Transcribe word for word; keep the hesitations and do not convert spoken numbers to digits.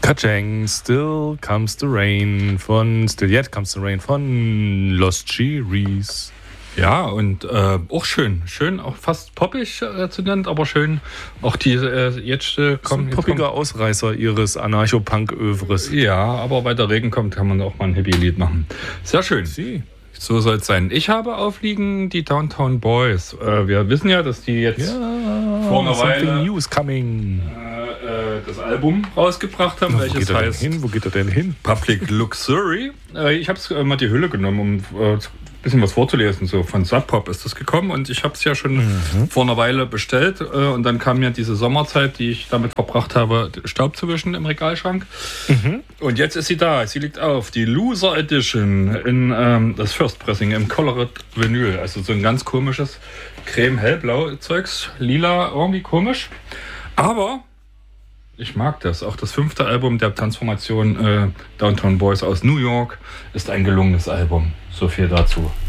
Ka-chang, Still Comes the Rain von Still Yet Comes the Rain von Lost Cherries. Ja, und äh, auch schön. Schön, auch fast poppig äh, zu nennen, aber schön. Auch die äh, jetzt äh, kommen. Ein poppiger kommt, Ausreißer ihres Anarcho-Punk-Övres. Ja, aber weil der Regen kommt, kann man auch mal ein Hippie-Lied machen. Sehr schön. Sie. So soll es sein. Ich habe aufliegen die Downtown Boys. Äh, wir wissen ja, dass die jetzt ja, vor einer Weile News coming. Äh, das Album rausgebracht haben, Na, welches wo heißt hin? Wo geht er denn hin? Public Luxury. Äh, ich habe äh, mal die Hülle genommen, um äh, ein bisschen was vorzulesen. So von Sub Pop ist das gekommen und ich habe es ja schon mhm. vor einer Weile bestellt äh, und dann kam ja diese Sommerzeit, die ich damit verbracht habe, Staub zu wischen im Regalschrank. Mhm. Und jetzt ist sie da. Sie liegt auf. Die Loser Edition in ähm, das First Pressing im Colored Vinyl. Also so ein ganz komisches Creme-Hellblau Zeugs. Lila, irgendwie komisch. Aber ich mag das. Auch das fünfte Album der Transformation äh, Downtown Boys aus New York ist ein gelungenes Album. So viel dazu.